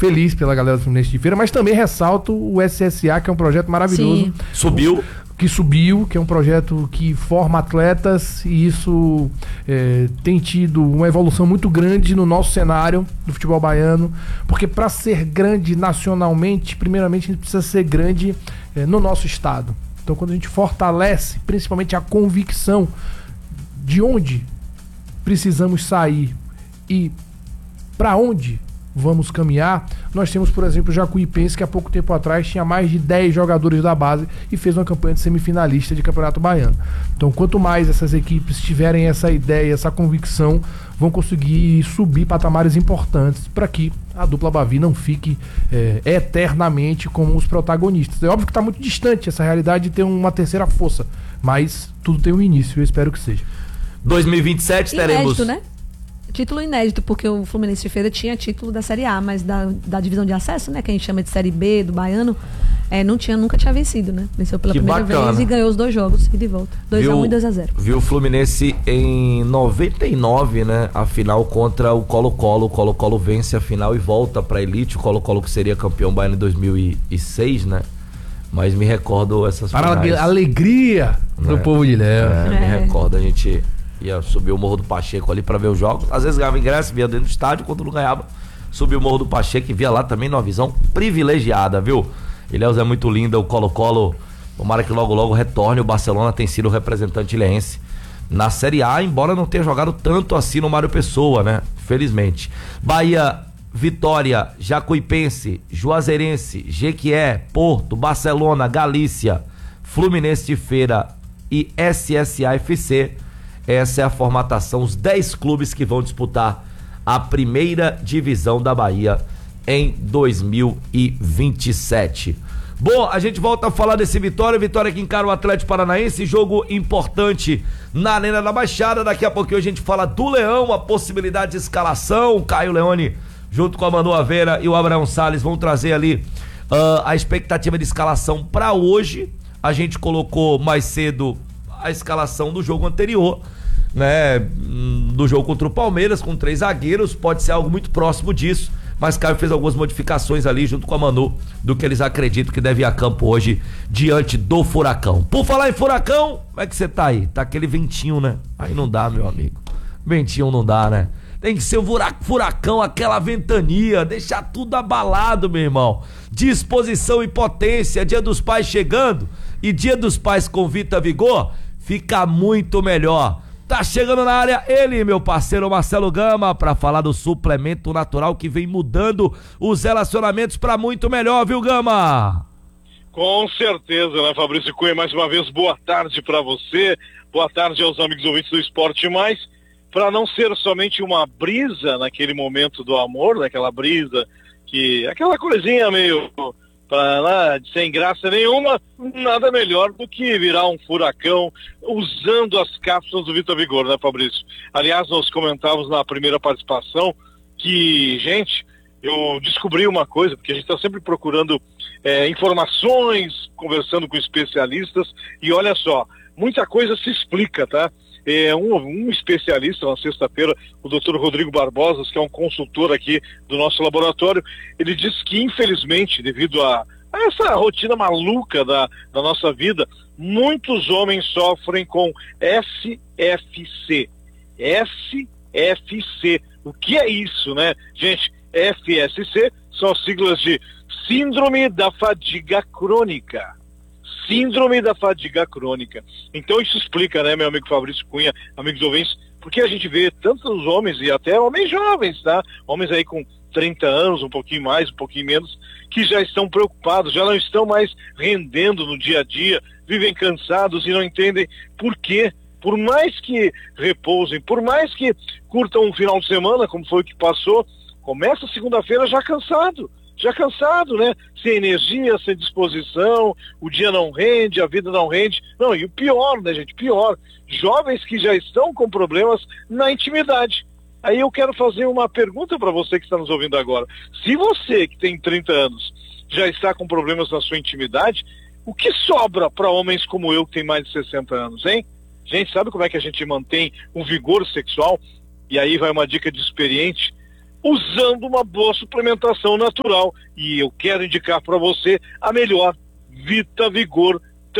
feliz pela galera do Fluminense de Feira, mas também ressalto o SSA, que é um projeto maravilhoso. Sim. Subiu, que é um projeto que forma atletas, e isso tem tido uma evolução muito grande no nosso cenário do futebol baiano, porque para ser grande nacionalmente, primeiramente a gente precisa ser grande no nosso estado. Então, quando a gente fortalece principalmente a convicção de onde precisamos sair e para onde vamos caminhar, nós temos, por exemplo, o Jacuipense, que há pouco tempo atrás tinha mais de 10 jogadores da base e fez uma campanha de semifinalista de Campeonato Baiano. Então, quanto mais essas equipes tiverem essa ideia, essa convicção, vão conseguir subir patamares importantes para que a dupla Bavi não fique eternamente como os protagonistas. É óbvio que está muito distante essa realidade de ter uma terceira força, mas tudo tem um início, eu espero que seja. 2027 teremos... Inédito, né? Título inédito, porque o Fluminense de Feira tinha título da Série A, mas da divisão de acesso, né, que a gente chama de Série B, do Baiano, nunca tinha vencido, né? Venceu pela primeira vez e ganhou os 2 jogos, ida e volta. 2-1 e 2-0. Viu o Fluminense em 99, né? A final contra o Colo-Colo. O Colo-Colo vence a final e volta pra elite. O Colo-Colo que seria campeão baiano em 2006, né? Mas me recordo essas finais. Para a alegria do povo de Léo. Me recordo, a gente ia subir o Morro do Pacheco ali pra ver os jogos. Às vezes ganhava ingresso, via dentro do estádio. Quando não ganhava, subia o Morro do Pacheco e via lá também numa visão privilegiada, viu? Ilhéus é muito linda, o Colo-Colo, tomara que logo retorne. O Barcelona tem sido o representante ilhéense na Série A, embora não tenha jogado tanto assim no Mário Pessoa, né? Felizmente. Bahia, Vitória, Jacuipense, Juazeirense, Jequié, Porto, Barcelona, Galícia, Fluminense de Feira e SSA-FC. Essa é a formatação, os 10 clubes que vão disputar a primeira divisão da Bahia em 2027. Bom, a gente volta a falar desse Vitória que encara o Atlético Paranaense, jogo importante na Arena da Baixada. Daqui a pouquinho a gente fala do Leão, a possibilidade de escalação. O Caio Leone, junto com a Manu Aveira e o Abraão Salles, vão trazer ali a expectativa de escalação para hoje. A gente colocou mais cedo a escalação do jogo anterior, né? Do jogo contra o Palmeiras, com 3 zagueiros, pode ser algo muito próximo disso, mas Caio fez algumas modificações ali junto com a Manu do que eles acreditam que deve ir a campo hoje diante do Furacão. Por falar em Furacão, como é que você tá aí? Tá aquele ventinho, né? Aí não dá, meu amigo. Ventinho não dá, né? Tem que ser o furacão, aquela ventania, deixar tudo abalado, meu irmão. Disposição e potência, Dia dos Pais chegando e Dia dos Pais com Vita Vigor, fica muito melhor. Tá chegando na área ele, meu parceiro Marcelo Gama, pra falar do suplemento natural que vem mudando os relacionamentos pra muito melhor, viu, Gama? Com certeza, né, Fabrício Cunha? Mais uma vez, boa tarde pra você, boa tarde aos amigos ouvintes do Esporte Mais. Pra não ser somente uma brisa naquele momento do amor, naquela brisa aquela coisinha meio sem graça nenhuma, nada melhor do que virar um furacão usando as cápsulas do Vita Vigor, né, Fabrício? Aliás, nós comentávamos na primeira participação que, gente, eu descobri uma coisa, porque a gente está sempre procurando informações, conversando com especialistas, e olha só, muita coisa se explica, tá? Um especialista, na sexta-feira, o Dr. Rodrigo Barbosa, que é um consultor aqui do nosso laboratório, ele disse que, infelizmente, devido a essa rotina maluca da nossa vida, muitos homens sofrem com SFC. SFC. O que é isso, né? Gente, FSC são as siglas de Síndrome da Fadiga Crônica. Síndrome da fadiga crônica. Então isso explica, né, meu amigo Fabrício Cunha, amigos ouvintes, porque a gente vê tantos homens e até homens jovens, tá? Homens aí com 30 anos, um pouquinho mais, um pouquinho menos, que já estão preocupados, já não estão mais rendendo no dia a dia, vivem cansados e não entendem por quê. Por mais que repousem, por mais que curtam um final de semana, como foi o que passou, começa segunda-feira já cansado, né? Sem energia, sem disposição, o dia não rende, a vida não rende. Não, e o pior, né, gente? Pior, jovens que já estão com problemas na intimidade. Aí eu quero fazer uma pergunta para você que está nos ouvindo agora. Se você, que tem 30 anos, já está com problemas na sua intimidade, o que sobra para homens como eu, que tem mais de 60 anos, hein? Gente, sabe como é que a gente mantém um vigor sexual? E aí vai uma dica de experiente. usando uma boa suplementação natural. E eu quero indicar para você a melhor, Vita Vigor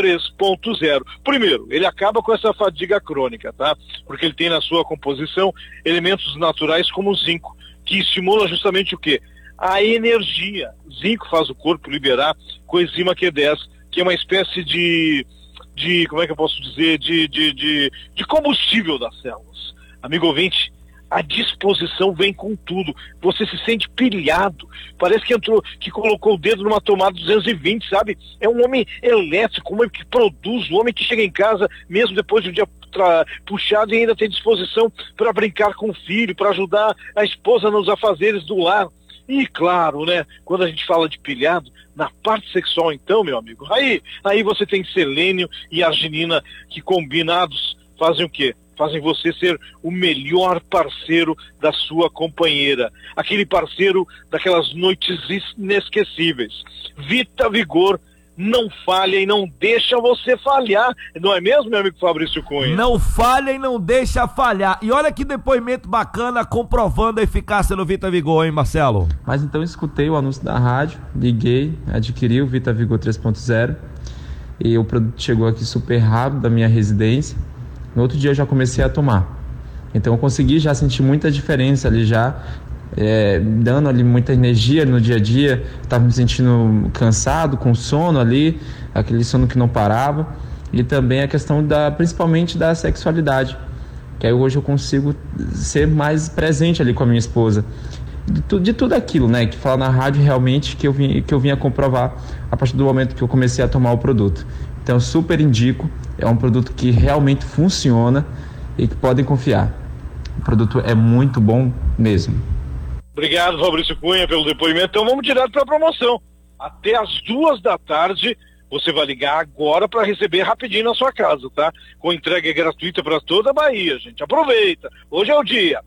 3.0. Primeiro, ele acaba com essa fadiga crônica, tá? Porque ele tem na sua composição elementos naturais como o zinco, que estimula justamente o quê? A energia. Zinco faz o corpo liberar coenzima Q10, que é uma espécie de como é que eu posso dizer, de combustível das células. Amigo ouvinte, a disposição vem com tudo. Você se sente pilhado. Parece que colocou o dedo numa tomada 220, sabe? É um homem elétrico, um homem que produz, um homem que chega em casa, mesmo depois de um dia puxado, e ainda tem disposição para brincar com o filho, para ajudar a esposa nos afazeres do lar. E claro, né, quando a gente fala de pilhado, na parte sexual então, meu amigo, aí você tem selênio e arginina, que combinados fazem o quê? Fazem você ser o melhor parceiro da sua companheira. Aquele parceiro daquelas noites inesquecíveis. Vita Vigor não falha e não deixa você falhar. Não é mesmo, meu amigo Fabrício Cunha? Não falha e não deixa falhar. E olha que depoimento bacana comprovando a eficácia do Vita Vigor, hein, Marcelo? Mas então eu escutei o anúncio da rádio, liguei, adquiri o Vita Vigor 3.0 e o produto chegou aqui super rápido da minha residência. No outro dia eu já comecei a tomar. Então eu consegui já sentir muita diferença ali já, dando ali muita energia no dia a dia. Estava me sentindo cansado, com sono ali, aquele sono que não parava. E também a questão principalmente da sexualidade, que aí hoje eu consigo ser mais presente ali com a minha esposa. De tudo aquilo, né, que fala na rádio realmente que eu vim a comprovar a partir do momento que eu comecei a tomar o produto. Então eu super indico, é um produto que realmente funciona e que podem confiar. O produto é muito bom mesmo. Obrigado, Fabrício Cunha, pelo depoimento. Então vamos direto para a promoção. Até as 2h você vai ligar agora para receber rapidinho na sua casa, tá? Com entrega gratuita para toda a Bahia, gente. Aproveita. Hoje é o dia.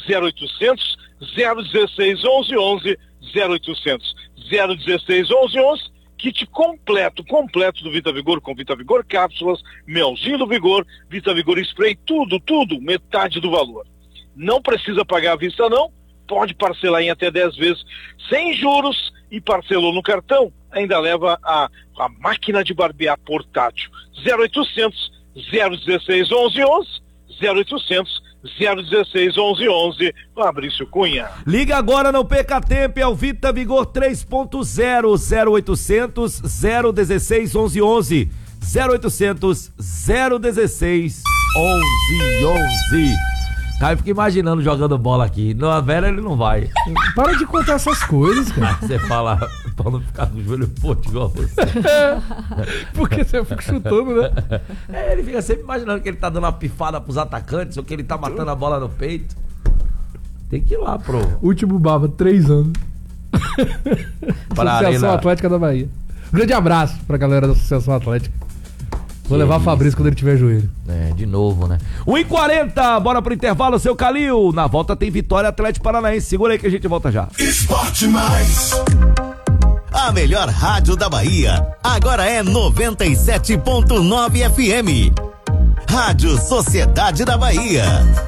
0800 016 1111 0800 016 1111. Kit completo do Vita Vigor, com Vita Vigor cápsulas, melzinho do Vigor, Vita Vigor spray, tudo, metade do valor. Não precisa pagar à vista não, pode parcelar em até 10 vezes sem juros, e parcelou no cartão, ainda leva a máquina de barbear portátil. 0800 016 1111, 0800 016 1111, Fabrício Cunha. Liga agora, não perca tempo, é o Vita Vigor 3.0, 0800 016 1111, 0800 016 1111. Cara, eu fico imaginando jogando bola aqui. Na Vera ele não vai. Para de contar essas coisas, cara. Você fala pra não ficar com o joelho forte igual você. Porque você fica chutando, né? Ele fica sempre imaginando que ele tá dando uma pifada pros atacantes ou que ele tá matando a bola no peito. Tem que ir lá, pro último Baba, 3 anos. Associação Atlética da Bahia. Grande abraço pra galera da Associação Atlética. Vou levar o Fabrício quando ele tiver joelho. De novo, né? 1h40, bora pro intervalo, seu Calil. Na volta tem Vitória Atlético Paranaense. Segura aí que a gente volta já. Esporte Mais. A melhor rádio da Bahia agora é 97.9 FM. Rádio Sociedade da Bahia.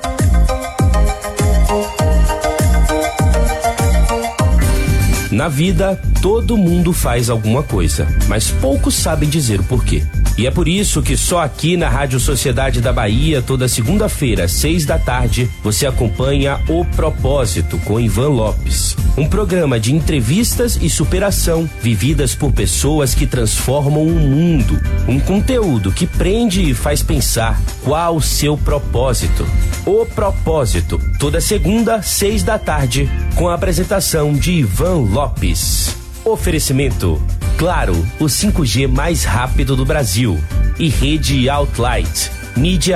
Na vida, todo mundo faz alguma coisa, mas poucos sabem dizer o porquê. E é por isso que só aqui na Rádio Sociedade da Bahia, toda segunda-feira, às 6h, você acompanha O Propósito com Ivan Lopes. Um programa de entrevistas e superação, vividas por pessoas que transformam o mundo. Um conteúdo que prende e faz pensar qual o seu propósito. O Propósito, toda segunda, 6h, com a apresentação de Ivan Lopes. Oferecimento: Claro, o 5G mais rápido do Brasil. E Rede Outlight, mídia